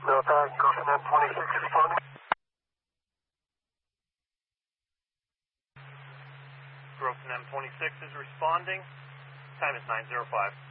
No, Ghost M26 responding. Grossman M26 is responding. Time is 9:05.